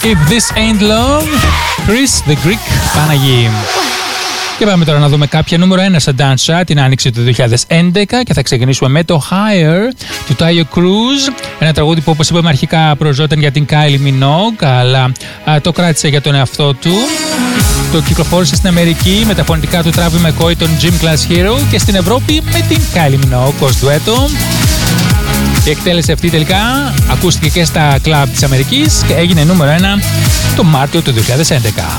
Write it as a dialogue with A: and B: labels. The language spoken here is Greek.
A: If This Ain't Love, Chris the Greek Παναγί. Και πάμε τώρα να δούμε κάποια νούμερο 1 στα Dance Chart την άνοιξη του 2011 και θα ξεκινήσουμε με το Higher του Taio Cruz, ένα τραγούδι που όπως είπαμε αρχικά προζόταν για την Kylie Minogue, αλλά το κράτησε για τον εαυτό του. Το κυκλοφόρησε στην Αμερική με τα φωνητικά του Travis McCoy, τον Gym Class Hero, και στην Ευρώπη με την Kylie Minogue ως ντουέτο. Η εκτέλεση αυτή τελικά ακούστηκε και στα κλαμπ της Αμερικής και έγινε νούμερο 1 το Μάρτιο του 2011.